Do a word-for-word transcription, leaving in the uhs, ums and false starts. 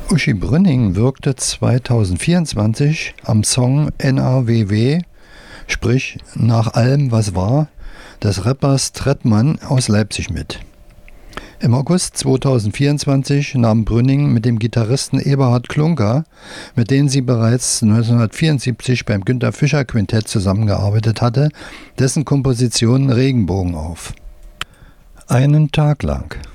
Uschi Brünning wirkte zweitausendvierundzwanzig am Song N R W W, sprich Nach allem, was war, des Rappers Trettmann aus Leipzig mit. Im August zweitausendvierundzwanzig nahm Brünning mit dem Gitarristen Eberhard Klunker, mit dem sie bereits neunzehnhundertvierundsiebzig beim Günter Fischer Quintett zusammengearbeitet hatte, dessen Komposition Regenbogen auf. Einen Tag lang.